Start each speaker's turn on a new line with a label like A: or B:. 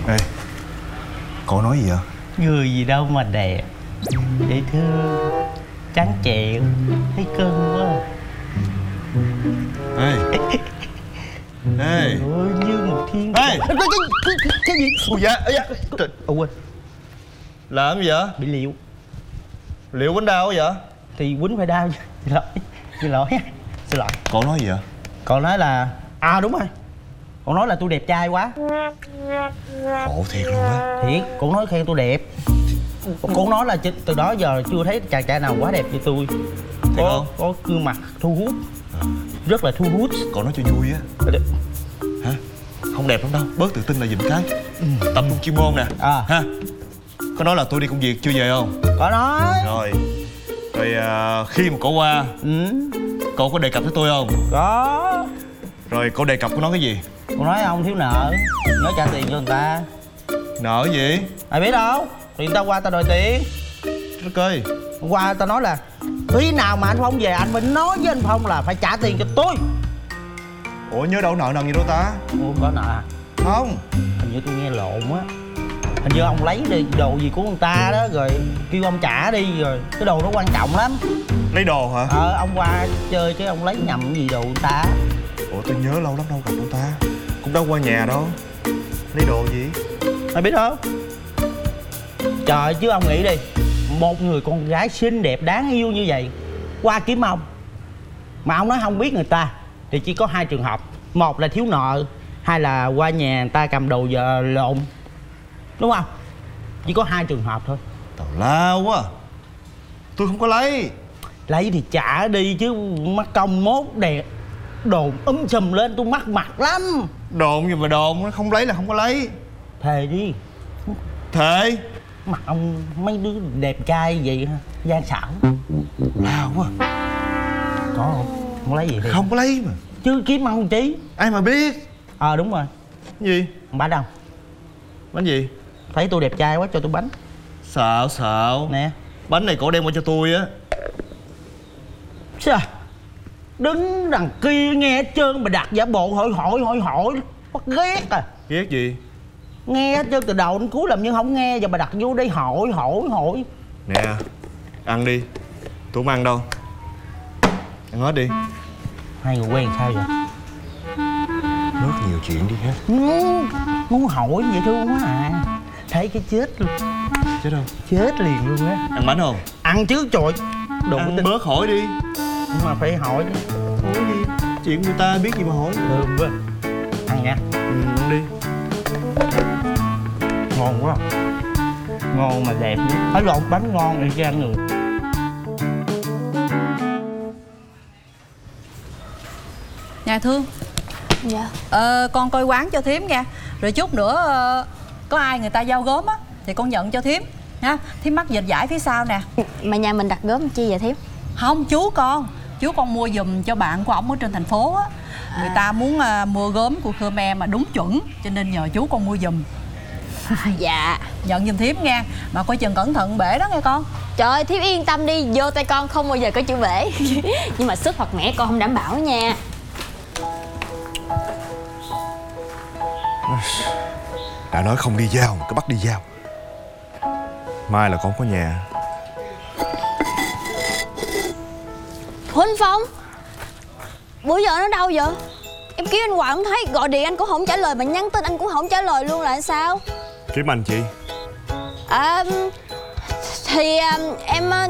A: Ê, cậu nói gì vậy?
B: Người gì đâu mà đẹp, dễ thương, trắng trẻo, thấy cưng quá.
A: Ê. Ê.
B: Ôi, như một thiên.
A: Ê.
B: Cái gì?
A: Ui da, ây da. Trời.
B: Quên,
A: Làm gì vậy?
B: bị liệu.
A: Liệu bánh đau vậy?
B: Thì quýnh phải đau. Xin lỗi. Xin lỗi.
A: Cậu nói gì vậy?
B: Cậu nói là... À đúng rồi, cậu nói là tôi đẹp trai quá.
A: Khổ thiệt luôn á.
B: Thiệt, cậu nói khen tôi đẹp. Cậu nói là từ đó giờ chưa thấy chàng trai nào quá đẹp như tôi.
A: Thiệt không?
B: Có gương mặt thu hút, rất là thu hút.
A: Cậu nói cho vui á. Hả? Không đẹp lắm đâu, bớt tự tin là giùm cái. Tập trung chuyên môn nè. Ha. Có nói là tôi đi công việc chưa về không?
B: Có nói.
A: Rồi. Rồi khi mà cậu qua, cậu có đề cập với tôi không?
B: Có.
A: Rồi cậu đề cập có nói cái gì?
B: Cậu nói ông thiếu nợ, nói trả tiền cho người ta.
A: Nợ gì?
B: Ai biết đâu, thì người ta qua ta đòi tiền.
A: Trời ơi.
B: Hôm qua ta nói là khi nào mà anh Phong về anh phải nói với anh Phong là phải trả tiền cho tôi.
A: Ủa nhớ đâu nợ nần gì đâu ta?
B: Ủa có nợ à?
A: Không.
B: Hình như tôi nghe lộn á. Hình như ông lấy đi đồ gì của người ta đó rồi kêu ông trả đi, rồi cái đồ đó quan trọng lắm.
A: Lấy đồ hả?
B: Ông qua chơi chứ ông lấy nhầm cái gì đồ người ta.
A: Ủa tôi nhớ lâu lắm đâu gặp ông ta. Cũng đâu qua nhà đâu. Lấy đồ gì?
B: Mày biết không? Trời chứ ông nghĩ đi, một người con gái xinh đẹp đáng yêu như vậy qua kiếm ông mà ông nói không biết người ta thì chỉ có hai trường hợp. Một là thiếu nợ, hai là qua nhà người ta cầm đồ giờ lộn. Đúng không? Chỉ có hai trường hợp thôi.
A: Tào lao quá. Tôi không có lấy.
B: Lấy thì trả đi chứ mắc công mốt đẹp đồn sùm lên tôi mắc mặt lắm.
A: Đồn gì mà đồn, nó không lấy là không có lấy.
B: Thề đi.
A: Thề.
B: Mặt ông mấy đứa đẹp trai vậy ha, gian xảo.
A: Lao quá.
B: Có không? Không lấy gì thì
A: Không có lấy mà.
B: chứ kiếm ăn chí.
A: Ai mà biết.
B: Đúng rồi.
A: Gì?
B: Bánh đâu?
A: Bánh gì?
B: Thấy tôi đẹp trai quá cho tôi bánh.
A: Xạo.
B: Nè.
A: Bánh này cổ đem qua cho tôi á.
B: Sao? Đứng đằng kia nghe hết trơn mà đặt giả bộ hỏi. Bắt ghét à.
A: Ghét gì?
B: Nghe hết trơn từ đầu đến cuối làm như không nghe. Giờ mà đặt vô đây hỏi.
A: Nè. Ăn đi. Tôi không ăn đâu. Ăn hết đi.
B: Hai người quen sao vậy?
A: Bớt nhiều chuyện đi ha.
B: Muốn hỏi vậy thương quá à. Thấy cái chết luôn.
A: Chết đâu?
B: Chết liền luôn á.
A: Ăn bánh không?
B: Ăn chứ trời. Đồ
A: Ăn
B: tin.
A: bớt hỏi đi.
B: Nhưng mà phải hỏi chứ.
A: Hỏi gì? Chuyện người ta biết gì mà hỏi.
B: Thơm quá. Ăn nha.
A: Ăn đi.
B: Ngon quá. Ngon mà đẹp nữa. Ở lộn bánh ngon thì cho ăn người.
C: Nhà thương.
D: Dạ.
C: Con coi quán cho thím nha. Rồi chút nữa có ai người ta giao gốm á thì con nhận cho thím nha. Thím mắc dệt vải phía sau nè.
D: Mà nhà mình đặt gốm chi vậy thím?
C: Không, chú con mua giùm cho bạn của ổng ở trên thành phố á. Người ta muốn mua gốm của Khmer mà đúng chuẩn, cho nên nhờ chú con mua giùm.
D: Dạ.
C: Nhận giùm thím nha. Mà coi chừng cẩn thận bể đó nghe con.
D: Trời ơi, thím yên tâm đi, vô tay con không bao giờ có chữ bể. Nhưng mà sức hoặc mẻ con không đảm bảo nha.
A: Đã nói không đi giao mà cứ bắt đi giao. Mai là con có nhà.
D: Huynh Phong, bữa giờ nó đâu vậy? Em kêu anh hoài không thấy, gọi điện anh cũng không trả lời, mà nhắn tin anh cũng không trả lời luôn là sao?
A: Kiếm anh chị.
D: Thì em